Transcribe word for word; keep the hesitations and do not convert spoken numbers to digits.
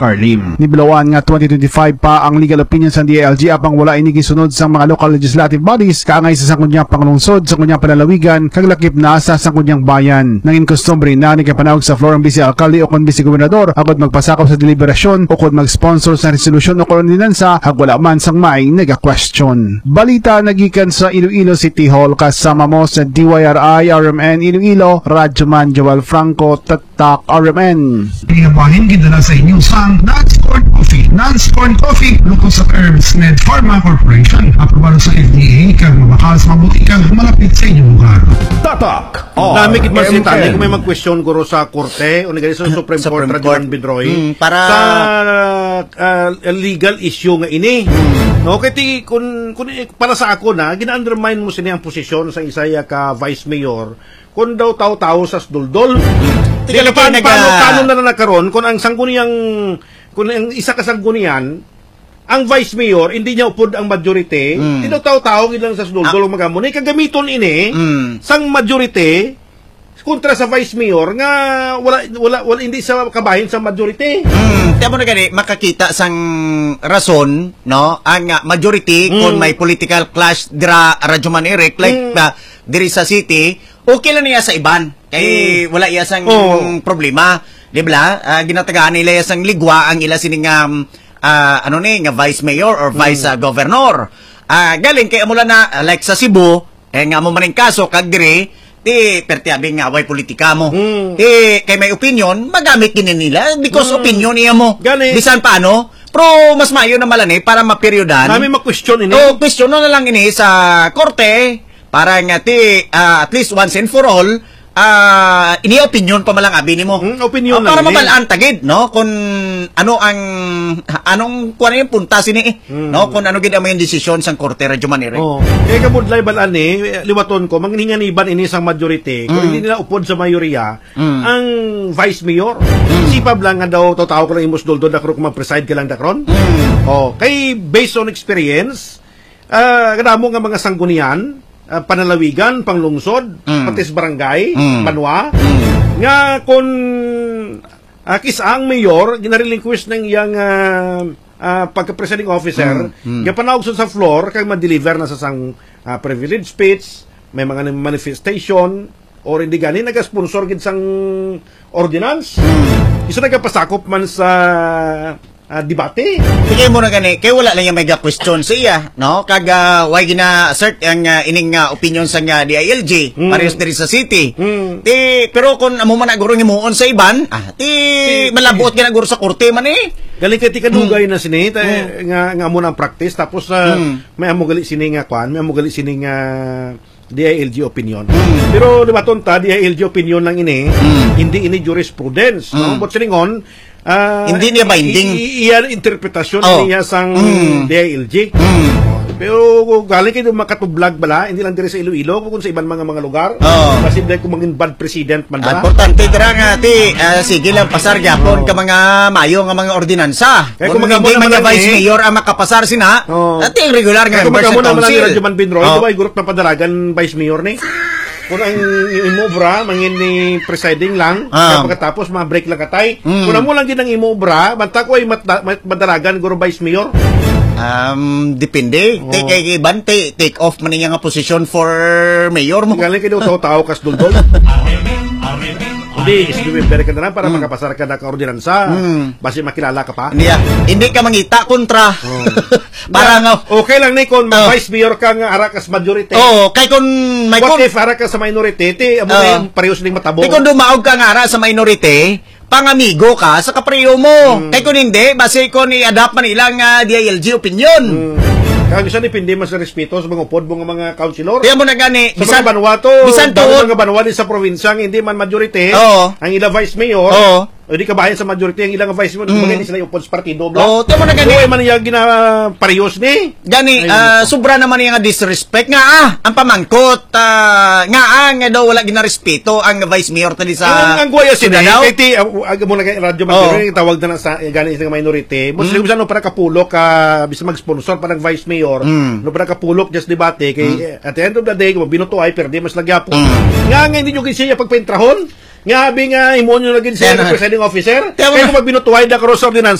Carlim. Nibilawan nga twenty twenty-five pa ang legal opinion sa D I L G apang wala ini gisunod sa mga local legislative bodies kaangay sa sangkunyang panglungsod sa kunyang panalawigan kag lakip na sa sangkunyang bayan. Nangin kustombre na ni kapanawag sa floor ang Vice Alcalde o kon Vice Gobernador agad magpasakaw sa deliberasyon o kon mag-sponsor sa resolusyon o kon ordinansa hag wala man sang may nega-question. Balita nagikan sa Iloilo City Hall kasama mo sa D Y R I R M N Iloilo, Radyoman Joel Franco, Tatak R M N. Pinapahin gidala sa inyo sang non-scorn coffee. Non-scorn coffee lukos sa Herbs Med Pharma Corporation. Aprobado sa F D A kag mabakal sa mabuti kag malapit sa inyong lugar. Tatak! Nami kit masita kung may mag-question guro sa korte o nagay sa Supreme Court Radyoman Bidroy mm, para sa uh, legal issue nga ini. Mm. No, kaya kung, kung para sa ako na gina-undermine mo sini ang posisyon sa isaya ka Vice Mayor kung daw tao-tao sa duldol. Di ka paano, paano, paano na na nagkaroon kung ang sangguniang kung ang isa ka sanggunian ang Vice Mayor, hindi niya upod ang majority, mm. hindi daw tao-tao ilang sa duldol ah. Magamo. Ni kagamiton ini mm. sang majority kontra sa Vice Mayor nga wala wala, wala hindi sa kabahin sa majority. Mm, tiyan mo na gani makakita sang rason no ang uh, majority mm. kung may political clash dira Radyoman Eric like mm. uh, diri sa city, okay lang niya sa iban. Kay mm. wala iya sang oh. problema, di ba? Uh, ginatagaan nila iya sang ligwa ang ila sining um, uh, ano ni nga Vice Mayor or Vice mm. uh, Governor. Uh, galing kay amula na uh, like sa Cebu, eh nga mo maning kaso kag diri di pertiabing nga way politika mo. Mm. Di kay may opinion, magamit din nila because mm. opinion niya mo. Gani. Bisan paano? Pero mas mayo na malani para maperiyodan. Kami ma-question ini. O question na lang ini sa korte para nga ti uh, at least once and for all ah uh, ini opinion pa malang abi nimo. Mm, opinion uh, para mabalaan tagid no kung ano ang anong kuan yung punta sini eh. Mm. No kung ano gid ang mga desisyon sang korte Radyoman Eric. Oh. Kay kamudlay balaan ni liwaton ko manghinganiban ini sang majority kung mm. hindi nila upod sa mayorya mm. ang Vice Mayor. Mm. Sipab lang nga daw tao ko lang imos doldol dakro kung mag-preside ka lang dakron. Mm. Oh, kay based on experience ah uh, kadamo nga mga sanggunian Uh, panalawigan, panglungsod, mm. patis barangay, mm. banwa, mm. nga kung uh, kisaang mayor, ginarelinquish ng iyang uh, uh, pagka-presiding officer, mm. nga panawag sa floor, kag ma-deliver na sa sang uh, privilege speech, may mga manifestation, or hindi gani, nag-sponsor gid sang ordinance. Mm. Isa nagapasakop man sa Uh, debate. Tigay mo na gani, kaya wala lang yung mega question sa iya, no? Kaga, uh, why gina-assert ang uh, ining uh, opinion sa uh, D I L G, mm. parehas diri sa city. Mm. Ti, pero kung amo man aguro himuon sa iban, ah, ti, si, malabot ka guro sa korte man eh. Galing kay ti kadugay mm. na sini, ta, mm. nga, nga amo ng practice, tapos uh, mm. may amo gali sini nga kwan, may amo gali sini nga D I L G opinion. Mm. Pero di ba tonta, D I L G opinion lang ini, mm. hindi ini jurisprudence. Mm. No? But siningon, Uh, hindi niya binding. Iyan interpretasyon oh. niya sang mm. D I L G. Mm. Pero galing kayo makatublag bala, hindi lang dire sa Iloilo, kung sa ibang mga mga lugar. Oh. Kasi dahil kung maging bad president man bala. Importante dira nga ti, uh, sige lang pasar gyapon oh. ka mga mayo nga mga ordinansa. Kaya kung hindi mga vice eh, mayor ang makapasar sina, oh. ati regular nga members sa council. Kung magamo naman ang Radyoman Bidroy, oh. diba group na padalagan vice mayor ni? Kung ang imobra, mangin ni presiding lang, um. pagkatapos ma-break lang katay. Mm. Kung mo lang din ang imobra, banta ko ay madaragan guro vice mayor. Um, depende. Oh. Take iban, take, take off man niya nga position for mayor mo. Galing kayo tao-tao kas duldol. Hindi, isbibibere ka na lang para mm. makapasar ka na ka-ordinansa. Mm. Basi makilala ka pa. Hindi, hindi ka mangita kontra. Oh. Para nga. Okay lang ni kung oh. vice mayor ka nga arakas majority. Oo, oh, kay kung may What kun... if arakas sa minority, ti amo uh, na parehas ning matabo. Kay kung dumaog ka nga ara sa minority, pangamigo ka sa kapreyo mo. Mm. Kay kung hindi, basi kung i-adapt man ilang uh, D I L G opinion. Mm. Kaya isa depende mas respeto sa mga upod mga mga councilor. Kaya mo na gani. Sa bisan, mga banwato, bisan to, mga banwadi sa probinsya, hindi man majority, oh. ang ila vice mayor, oh. o di kabayan sa majority, ang ilang vice mayor, mm. hindi sila upod sa partido. Oo, oh, tiyan mo na gani. Kaya man niya ginaparehos ni. Gani, uh, sobra naman niya nga disrespect. Nga ah, ang pamangkot, uh, nga ah, nga daw wala ginarespeto ang vice mayor tali sa... Ang, ang guaya sila, kaya ti, mo na radyo man, oh. tawag na sa gani sa minority, Muslim mm. sa no, para kapulok, uh, bisa mag-sponsor pa ng vice mayor, Mm. no para kapulok just debate kay mm. at the end of the day kung binuto ay perde mas lagyapo mm. nga nga hindi nyo kinsiya pagpaintrahon nga abi nga imo nyo lagin siya presiding officer kaya kung magbinuto ay da cross ordinance